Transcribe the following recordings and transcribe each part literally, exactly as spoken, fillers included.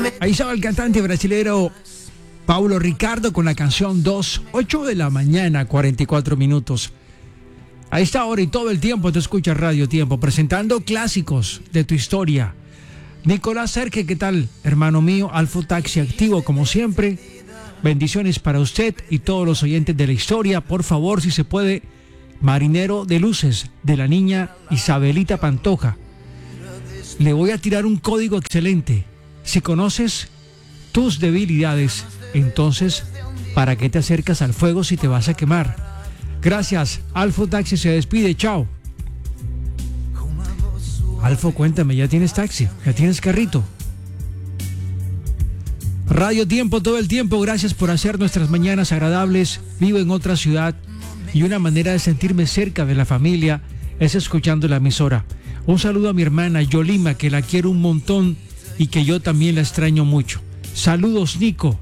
Ahí estaba el cantante brasilero Paulo Ricardo con la canción dos, ocho de la mañana, cuarenta y cuatro minutos. A esta hora y todo el tiempo te escucha Radio Tiempo, presentando clásicos de tu historia. Nicolás Serge, ¿qué tal, hermano mío? Alfo Taxi activo como siempre. Bendiciones para usted y todos los oyentes de la historia. Por favor, si se puede, Marinero de Luces, de la niña Isabelita Pantoja. Le voy a tirar un código excelente. Si conoces tus debilidades, entonces, ¿para qué te acercas al fuego si te vas a quemar? Gracias. Alfo Taxi se despide. Chao. Alfo, cuéntame, ¿ya tienes taxi? ¿Ya tienes carrito? Radio Tiempo todo el tiempo. Gracias por hacer nuestras mañanas agradables. Vivo en otra ciudad y una manera de sentirme cerca de la familia es escuchando la emisora. Un saludo a mi hermana Yolima, que la quiero un montón y que yo también la extraño mucho. Saludos, Nico.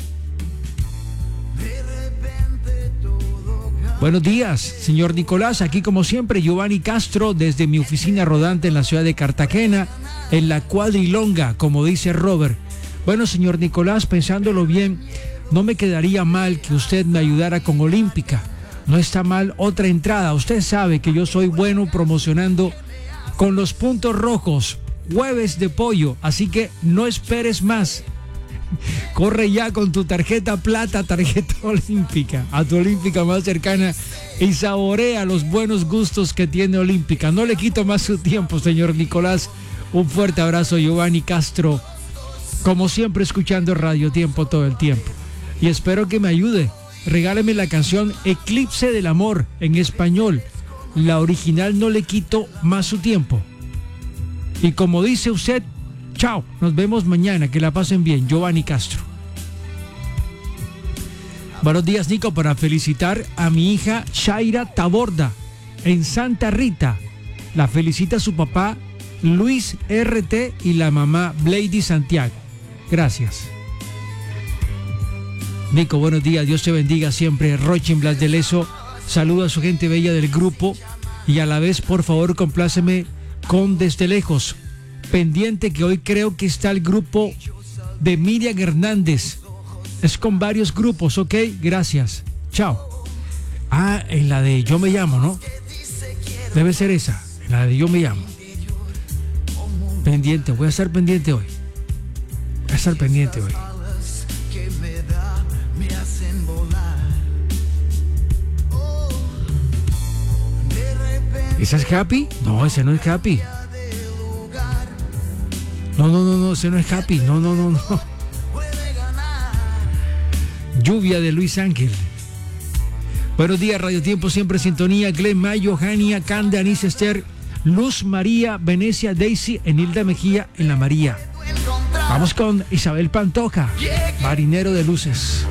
Buenos días, señor Nicolás. Aquí como siempre, Giovanni Castro, desde mi oficina rodante en la ciudad de Cartagena, en la cuadrilonga, como dice Robert. Bueno, señor Nicolás, pensándolo bien, no me quedaría mal que usted me ayudara con Olímpica. No está mal otra entrada. Usted sabe que yo soy bueno promocionando con los puntos rojos, hueves de pollo, así que no esperes más. Corre ya con tu tarjeta plata, tarjeta Olímpica, a tu Olímpica más cercana y saborea los buenos gustos que tiene Olímpica. No le quito más su tiempo, señor Nicolás. Un fuerte abrazo, Giovanni Castro. Como siempre, escuchando Radio Tiempo todo el tiempo. Y espero que me ayude. Regáleme la canción Eclipse del Amor en español. La original no le quito más su tiempo. Y como dice usted, chao, nos vemos mañana, que la pasen bien. Giovanni Castro. Buenos días, Nico, para felicitar a mi hija Shaira Taborda en Santa Rita. La felicita su papá Luis R T y la mamá Blady Santiago. Gracias. Nico, buenos días, Dios te bendiga siempre. Rochin Blas de Leso, saludo a su gente bella del grupo y a la vez, por favor, compláceme con Desde Lejos. Pendiente que hoy creo que está el grupo de Miriam Hernández. Es con varios grupos, ok, gracias. Chao. Ah, en la de Yo Me Llamo, ¿no? Debe ser esa, en la de Yo Me Llamo. Pendiente, voy a estar pendiente hoy. Voy a estar pendiente hoy. ¿Esa es Happy? No, ese no es Happy. No, no, no, no, ese no es Happy. No, no, no, no. Lluvia de Luis Ángel. Buenos días, Radio Tiempo, siempre en sintonía. Glenn Mayo, Jania, Cande, Anís Esther, Luz María, Venecia, Daisy, Enilda Mejía en la María. Vamos con Isabel Pantoja, Marinero de Luces.